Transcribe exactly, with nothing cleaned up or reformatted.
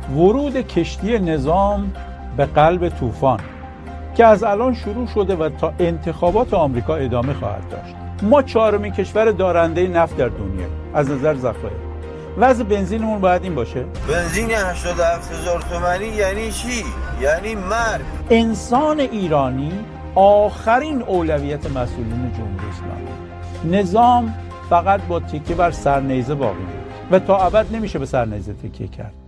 ورود کشتی نظام به قلب طوفان که از الان شروع شده و تا انتخابات آمریکا ادامه خواهد داشت. ما چهارمین کشور دارنده نفت در دنیا از نظر ذخایر. وضع بنزینمون باید این باشه؟ بنزین هشتاد و هفت هزار تومانی یعنی چی؟ یعنی مرگ. انسان ایرانی آخرین اولویت مسئولین جمهوری اسلامی. نظام فقط با تکیه بر سرنیزه باقی میمونه و تا ابد نمیشه به سرنیزه تکیه کرد.